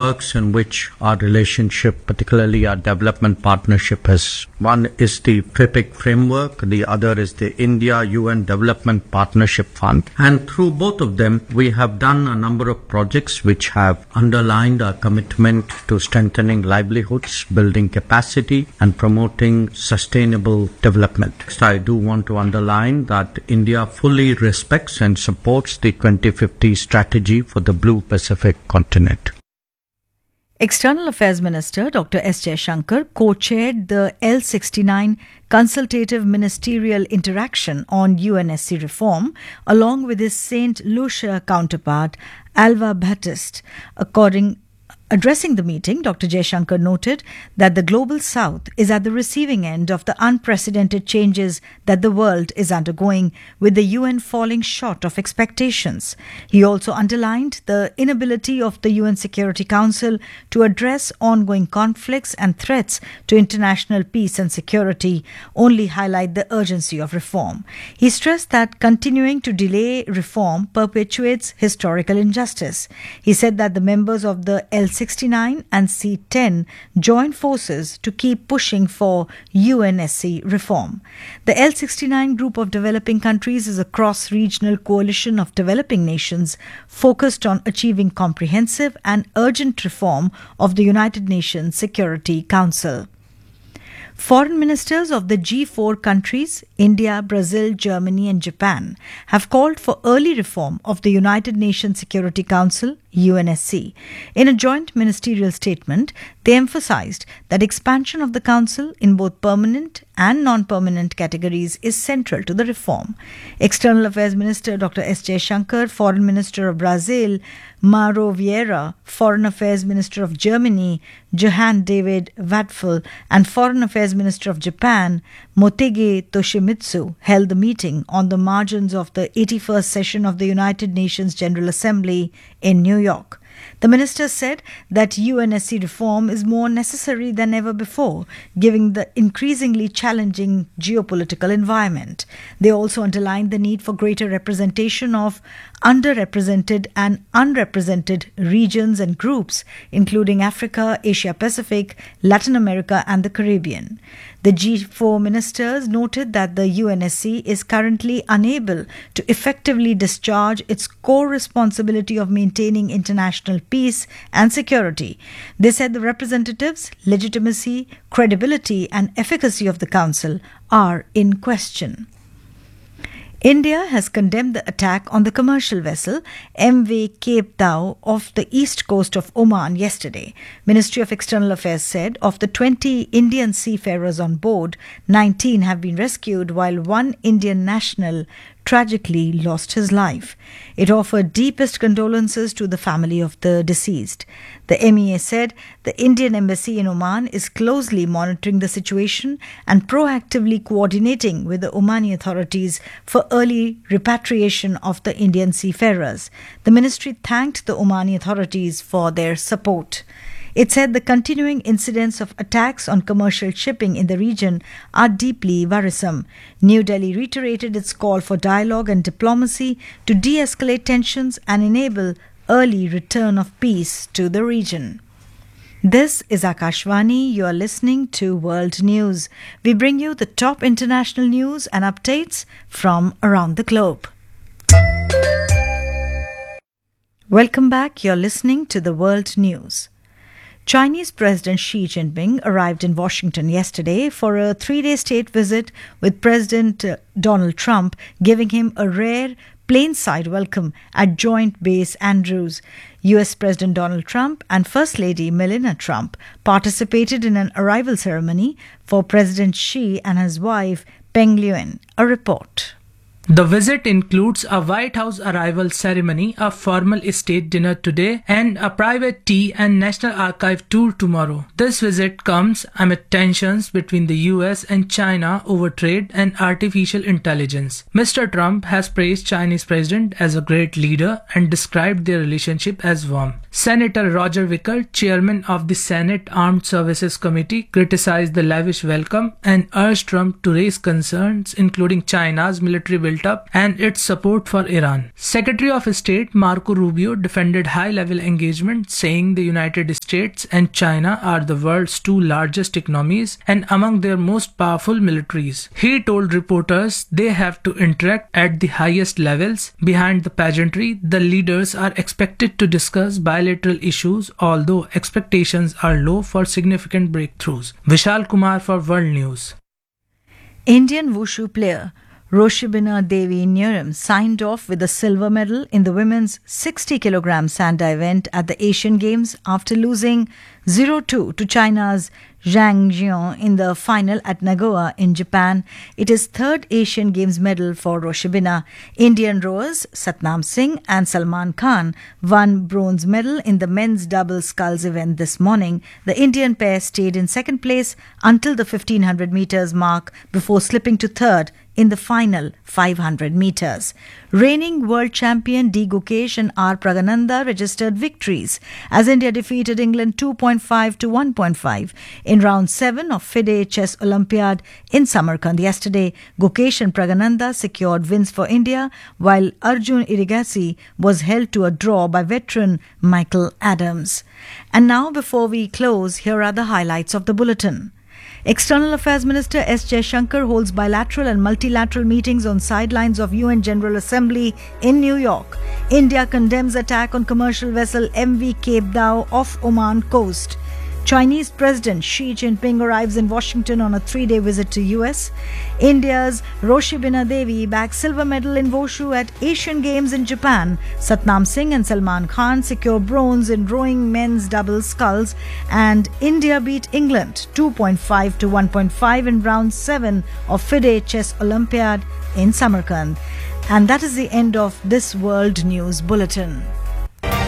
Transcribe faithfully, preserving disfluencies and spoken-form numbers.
frameworks in which our relationship, particularly our development partnership, is. One is the FIPIC framework, the other is the India U N Development Partnership Fund. And through both of them, we have done a number of projects which have underlined our commitment to strengthening livelihoods, building capacity, and promoting sustainable development. Next, I do want to underline that India fully respects and supports the twenty fifty strategy for the Blue Pacific continent. External Affairs Minister Doctor S. Jaishankar co-chaired the L sixty-nine Consultative Ministerial Interaction on U N S C reform, along with his Saint Lucia counterpart, Alva Baptiste. According Addressing the meeting, Doctor Jaishankar noted that the Global South is at the receiving end of the unprecedented changes that the world is undergoing, with the U N falling short of expectations. He also underlined the inability of the U N Security Council to address ongoing conflicts and threats to international peace and security, only highlight the urgency of reform. He stressed that continuing to delay reform perpetuates historical injustice. He said that the members of the L sixty-nine and C ten join forces to keep pushing for U N S C reform. The L sixty-nine group of developing countries is a cross-regional coalition of developing nations focused on achieving comprehensive and urgent reform of the United Nations Security Council. Foreign ministers of the G four countries, India, Brazil, Germany and Japan, have called for early reform of the United Nations Security Council, U N S C. In a joint ministerial statement, they emphasized that expansion of the Council in both permanent and non-permanent categories is central to the reform. External Affairs Minister Doctor S. Jaishankar, Foreign Minister of Brazil, Mauro Vieira, Foreign Affairs Minister of Germany, Johann David Wadfel, and Foreign Affairs Minister of Japan, Motegi Toshimitsu, held the meeting on the margins of the eighty-first session of the United Nations General Assembly in New York. The minister said that U N S C reform is more necessary than ever before, given the increasingly challenging geopolitical environment. They also underlined the need for greater representation of underrepresented and unrepresented regions and groups, including Africa, Asia Pacific, Latin America, and the Caribbean. The G four ministers noted that the U N S C is currently unable to effectively discharge its core responsibility of maintaining international peace and security. They said the representatives' legitimacy, credibility, and efficacy of the Council are in question. India has condemned the attack on the commercial vessel M V Cape Tao off the east coast of Oman yesterday. Ministry of External Affairs said of the twenty Indian seafarers on board, nineteen have been rescued, while one Indian national tragically lost his life. It offered deepest condolences to the family of the deceased. The M E A said the Indian embassy in Oman is closely monitoring the situation and proactively coordinating with the Omani authorities for early repatriation of the Indian seafarers. The ministry thanked the Omani authorities for their support. It said the continuing incidents of attacks on commercial shipping in the region are deeply worrisome. New Delhi reiterated its call for dialogue and diplomacy to de-escalate tensions and enable early return of peace to the region. This is Akashvani. You are listening to World News. We bring you the top international news and updates from around the globe. Welcome back. You're listening to the World News. Chinese President Xi Jinping arrived in Washington yesterday for a three-day state visit, with President Donald Trump giving him a rare plainside welcome at Joint Base Andrews. U S President Donald Trump and First Lady Melania Trump participated in an arrival ceremony for President Xi and his wife Peng Liyuan. A report. The visit includes a White House arrival ceremony, a formal state dinner today, and a private tea and National Archive tour tomorrow. This visit comes amid tensions between the U S and China over trade and artificial intelligence. Mister Trump has praised Chinese president as a great leader and described their relationship as warm. Senator Roger Wicker, chairman of the Senate Armed Services Committee, criticized the lavish welcome and urged Trump to raise concerns including China's military build built up and its support for Iran. Secretary of State Marco Rubio defended high-level engagement, saying the United States and China are the world's two largest economies and among their most powerful militaries. He told reporters they have to interact at the highest levels. Behind the pageantry, the leaders are expected to discuss bilateral issues, although expectations are low for significant breakthroughs. Vishal Kumar for World News. Indian wushu player Roshibina Devi Neeram signed off with a silver medal in the women's sixty kilogram Sanda event at the Asian Games after losing zero two to China's Zhang Jian in the final at Nagoya in Japan. It is third Asian Games medal for Roshibina. Indian rowers Satnam Singh and Salman Khan won bronze medal in the men's double sculls event this morning. The Indian pair stayed in second place until the fifteen hundred meters mark before slipping to third in the final five hundred meters. Reigning world champion D. Gukesh and R. Pragananda registered victories as India defeated England two point five to one point five in round seven of FIDE Chess Olympiad in Samarkand yesterday. Gukesh and Pragananda secured wins for India, while Arjun Irigasi was held to a draw by veteran Michael Adams. And now, before we close, here are the highlights of the bulletin. External Affairs Minister S. Jaishankar holds bilateral and multilateral meetings on sidelines of U N General Assembly in New York. India condemns attack on commercial vessel M V Cape Dao off Oman coast. Chinese President Xi Jinping arrives in Washington on a three-day visit to U S. India's Roshibina Devi bags silver medal in Wushu at Asian Games in Japan. Satnam Singh and Salman Khan secure bronze in rowing men's double sculls. And India beat England two point five to one point five in round seven of FIDE Chess Olympiad in Samarkand. And that is the end of this World News Bulletin.